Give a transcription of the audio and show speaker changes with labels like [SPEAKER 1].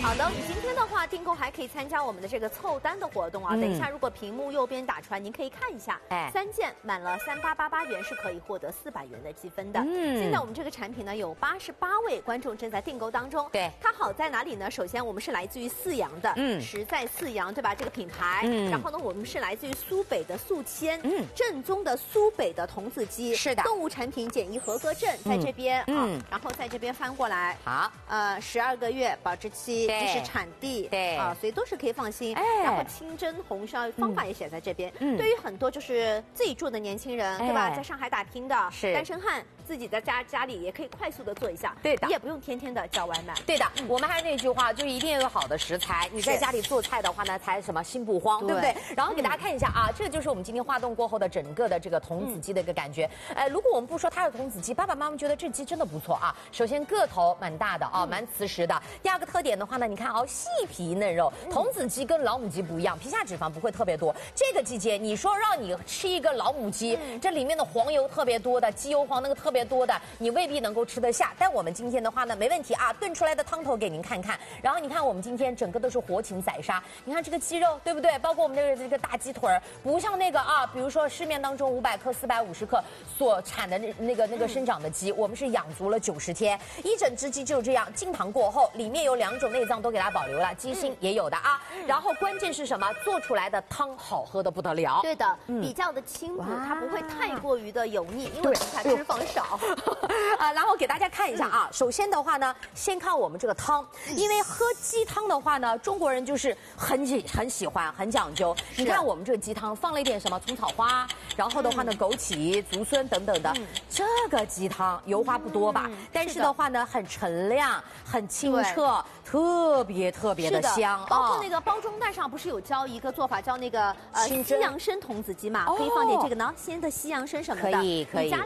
[SPEAKER 1] 好的，今天的话订购还可以参加我们的这个凑单的活动啊。等一下，如果屏幕右边打出来，您可以看一下，3件满了3888元是可以获得400元的积分的。现在我们这个产品呢有88位观众正在订购当中。对，它好在哪里呢？首先我们是来自于泗阳的，实在泗阳对吧？这个品牌，然后呢我们是来自于苏北的宿迁，正宗的苏北的童子鸡，是的，动物产品检疫合格证在这边啊，然后在这边翻过来，好，12个月保质期。这是产地，对啊，所以都是可以放心。然后清蒸红烧方法也写在这边。对于很多就是自己住的年轻人，对吧？在上海打拼的单身汉，自己在家里也可以快速的做一下。对的，你也不用天天的叫外卖。
[SPEAKER 2] 对的，我们还是那句话，就是一定要有好的食材。你在家里做菜的话呢，才什么心不慌，对不对？然后给大家看一下啊，这个就是我们今天化冻过后的整个的这个童子鸡的一个感觉。如果我们不说它是童子鸡，爸爸妈妈觉得这鸡真的不错啊。首先个头蛮大的啊，蛮瓷实的。第二个特点的话呢，你看啊，细皮嫩肉，童子鸡跟老母鸡不一样，皮下脂肪不会特别多。这个季节，你说让你吃一个老母鸡，这里面的黄油特别多的，鸡油黄那个特别多的，你未必能够吃得下。但我们今天的话呢，没问题啊，炖出来的汤头给您看看。然后你看我们今天整个都是活禽宰杀，你看这个鸡肉对不对？包括我们这个大鸡腿儿，不像那个啊，比如说市面当中500克、450克所产的那个生长的鸡，我们是养足了90天，一整只鸡就这样浸糖过后，里面有2种内脏都给它保留了，鸡心也有的啊。然后关键是什么？做出来的汤好喝的不得了。
[SPEAKER 1] 对的，比较的清补，它不会太过于的油腻，因为它脂肪少。
[SPEAKER 2] 然后给大家看一下啊，首先的话呢，先看我们这个汤，因为喝鸡汤的话呢，中国人就是很喜欢，很讲究。你看我们这个鸡汤放了一点什么虫草花，然后的话呢，枸杞、竹荪等等的。这个鸡汤油花不多吧？但是的话呢，很陈亮，很清澈，特别的香啊。
[SPEAKER 1] 包括那个包装袋上不是有教一个做法，叫那个西洋参童子鸡嘛，可以放点这个呢，鲜的西洋参什么的，可以。